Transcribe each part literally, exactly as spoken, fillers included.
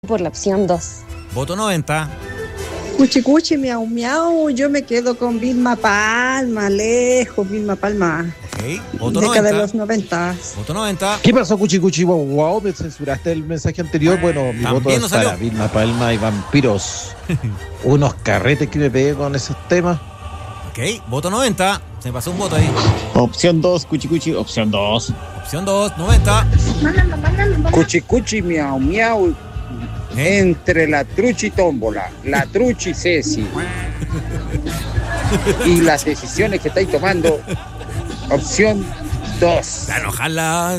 Por la opción dos. Voto noventa. Cuchi cuchi, miau miau, yo me quedo con Vilma Palma, lejos, Vilma Palma. Ok, voto Década noventa. de los noventas. Voto noventa. ¿Qué pasó, Cuchi Cuchi? Wow, wow, me censuraste el mensaje anterior. Bueno, mi También voto no es salió. para Vilma Palma y Vampiros. Unos carretes que me pegué con esos temas. Ok, voto noventa. Se me pasó un voto ahí. Opción dos, Cuchi Cuchi, opción dos. Opción dos, noventa. Cuchi cuchi, miau miau. ¿Eh? Entre la truchi tómbola, la truchi Ceci y las decisiones que estáis tomando, opción dos. La enojarla.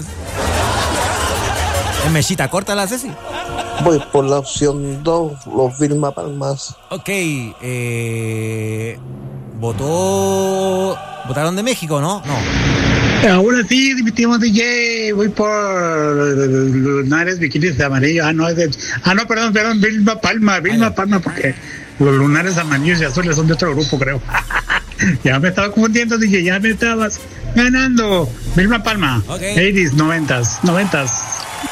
Es mechita corta la Ceci. Voy por la opción dos, los Vilma Palmas. Ok, eh. Votó. ¿Votaron de México, no? No. Ahora sí, mi estimado D J, voy por lunares bikinis de amarillo. Ah, no, es de, ah, no, perdón, perdón, Vilma Palma, Vilma Ay, Palma, porque los lunares amarillos y azules son de otro grupo, creo. Ya me estaba confundiendo, D J, ya me estabas ganando. Vilma Palma, Ok. ochenta, noventas, noventas.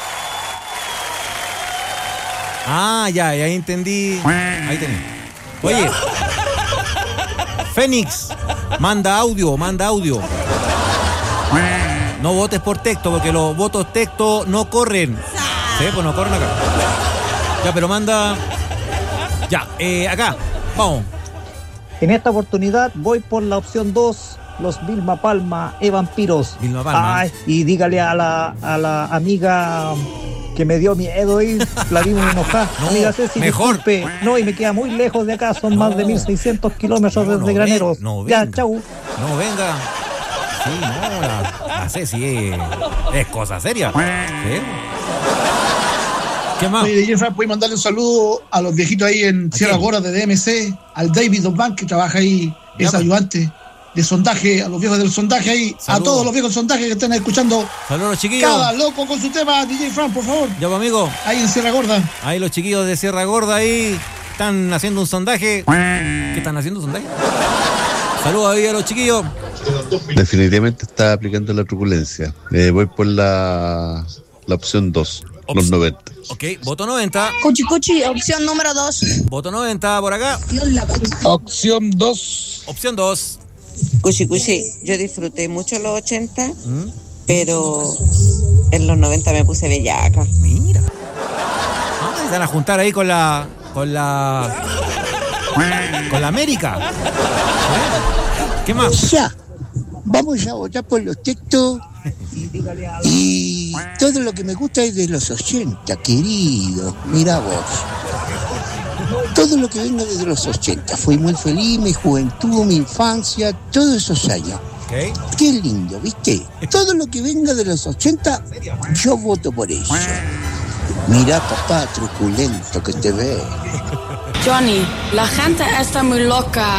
Ah, ya, ya entendí. Ahí tenés. Oye. Fénix, manda audio, manda audio. No votes por texto, porque los votos texto no corren. Sí, pues no corren acá. Ya, pero manda. Ya, eh, acá, vamos. En esta oportunidad voy por la opción dos, los Vilma Palma e Vampiros. Vilma Palma. Ay, y dígale a la, a la amiga que me dio miedo y la vimos enojada. No, Amiga Ceci, mejor. disculpe. No, y me queda muy lejos de acá, son No. más de mil seiscientos kilómetros No, desde no Graneros. ven- no ya, venga. chau. No, venga. Sí, no, la, la Ceci es, es cosa seria. ¿Sí? ¿Qué más? Oye, Jeffrey, ¿puedes mandarle un saludo a los viejitos ahí en Sierra quién? Gorda de D M C? Al David Osman, que trabaja ahí, Ya, es pues. ayudante de sondaje, a los viejos del sondaje ahí, Saludos. a todos los viejos del sondaje que estén escuchando. Saludos, chiquillos. Cada loco con su tema, D J Frank, por favor. Ya, pues, amigo. Ahí en Sierra Gorda. Ahí los chiquillos de Sierra Gorda ahí están haciendo un sondaje. ¿Qué están haciendo un sondaje? Saludos ahí a los chiquillos. Definitivamente está aplicando la truculencia. Eh, voy por la, la opción dos, los Ops. noventa. Ok, voto noventa. Cuchi cuchi, opción número dos. Voto noventa por acá. Opción dos. Opción dos. Cuchi cuchi, yo disfruté mucho los ochenta, ¿Mm? pero en los noventa me puse bellaca. Mira. Ah, se van a juntar ahí con la. Con la. Con la América. ¿Eh? ¿Qué más? Ya, vamos a votar por los textos y todo lo que me gusta es de los ochenta, querido. Mira vos. Todo lo que venga desde los ochenta. Fui muy feliz, mi juventud, mi infancia, todos esos años. Ok. Qué lindo, ¿viste? Todo lo que venga de los ochenta, yo voto por eso. Mira, papá, truculento que te ve. Johnny, la gente está muy loca.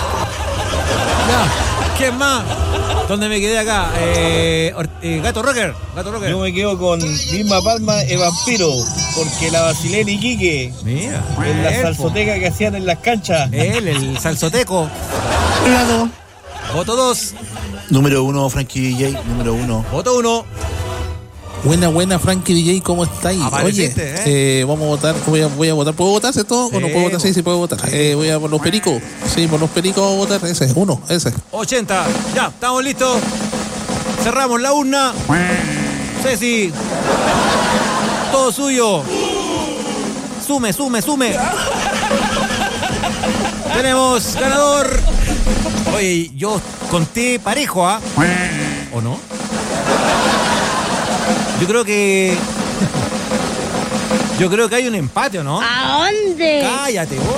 Ya. ¿Qué más? ¿Dónde me quedé acá? Eh, Or- eh, Gato Rocker. Gato Rocker. Yo me quedo con Vilma Palma y Vampiro, porque la Basilena y Quique, Mira. en la él, salsoteca que hacían en las canchas. Él, el salsoteco. Claro. Voto dos. Número uno, Frankie D J, número uno. Voto uno. Buena, buena, Frankie D J, ¿cómo estáis? Oye, Apareciste, eh, vamos a votar, voy a, voy a votar. ¿Puedo votar esto? Sí, ¿O no puedo votar? Sí, sí, puedo votar. Eh, voy a por los pericos. Sí, por los pericos voy a votar. Ese, uno, ese. ochenta. Ya, estamos listos. Cerramos la urna. Ceci. Todo suyo. Sume, sume, sume. Tenemos ganador. Oye, yo conté parejo, ¿ah? ¿O no? Yo creo que... Yo creo que hay un empate, ¿o no? ¿A dónde? Cállate, vos.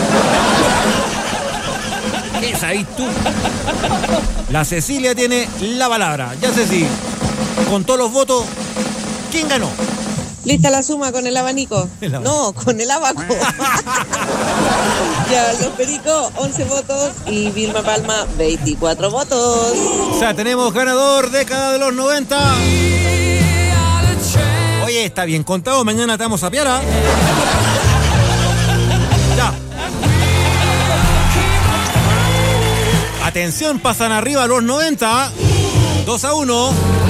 ¿Qué sabés tú? La Cecilia tiene la palabra. Ya, Ceci, con todos los votos, ¿quién ganó? ¿Lista la suma con el abanico? El abanico. No, con el abaco. Ya, los pericos, once votos y Vilma Palma, veinticuatro votos. O sea, tenemos ganador década de los noventa. Oye, está bien contado. Mañana estamos a piara. Ya. Atención, pasan arriba los noventa. dos a uno.